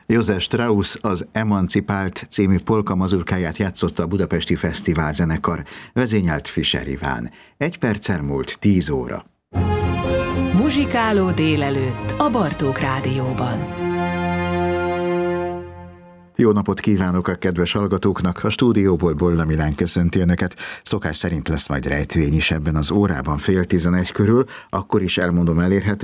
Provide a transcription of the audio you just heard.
Josef Strauss az Emancipált című polka mazurkáját játszotta a Budapesti Fesztiválzenekar, vezényelt Fischer Iván. 1 perccel múlt 10 óra. Muzsikáló délelőtt a Bartók Rádióban. Jó napot kívánok a kedves hallgatóknak, a stúdióból Bolla Milán köszönti Önöket. Szokás szerint lesz majd rejtvény is ebben az órában 10:30 körül, akkor is elmondom elérhető